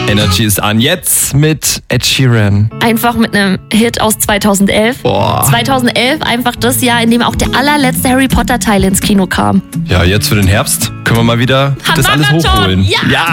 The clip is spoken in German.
Energy ist an. Jetzt mit Ed Sheeran. Einfach mit einem Hit aus 2011. Boah. 2011, einfach das Jahr, in dem auch der allerletzte Harry Potter Teil ins Kino kam. Ja, jetzt für den Herbst können wir mal wieder das alles Marathon, hochholen. ja.